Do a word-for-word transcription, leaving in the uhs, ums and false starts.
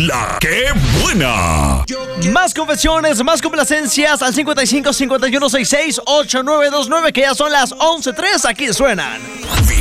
La Que Buena. Más confesiones, más complacencias al cincuenta y cinco, cincuenta y uno, sesenta y seis, ochenta y nueve veintinueve, que ya son las once tres. Aquí suenan